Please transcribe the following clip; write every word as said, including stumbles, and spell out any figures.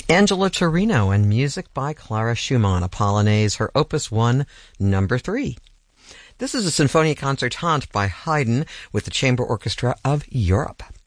Angela Torino and music by Clara Schumann, a Polonaise, her Opus one, number three. This is a Sinfonia Concertante by Haydn with the Chamber Orchestra of Europe.